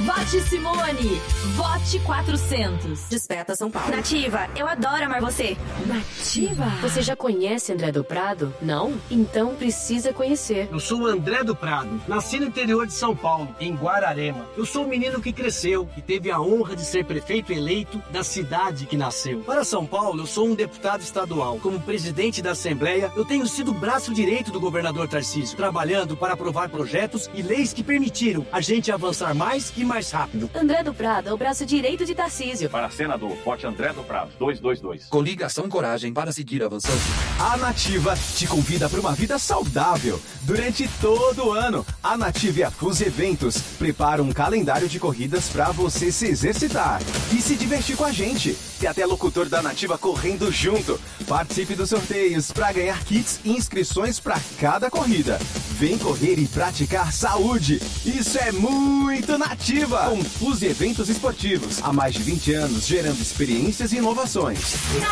Vote Simone. Vote 400. Desperta São Paulo. Nativa, eu adoro amar você. Nativa. Você já conhece André do Prado? Não? Então precisa conhecer. Eu sou o André do Prado. Nasci no interior de São Paulo, em Guararema. Eu sou um menino que cresceu e teve a honra de ser prefeito eleito da cidade que nasceu. Para São Paulo, eu sou um deputado estadual. Como presidente da Assembleia, eu tenho sido o braço direito do governador Tarcísio, trabalhando para aprovar projetos e leis que permitiram a gente avançar mais e mais rápido. André do Prado é o braço direito de Tarcísio. Para senador, vote André do Prado, 222. Coligação Coragem para seguir avançando. A Nativa te convida para uma vida saudável. Durante todo o ano, a Nativa e a Fuse Eventos preparam um calendário de corridas para você se exercitar e se divertir com a gente. Tem até locutor da Nativa correndo junto. Participe dos sorteios para ganhar kits e inscrições para cada corrida. Vem correr e praticar saúde. Isso é muito Nativa. Com Fuse Eventos Esportivos. Há mais de 20 anos gerando experiências e inovações.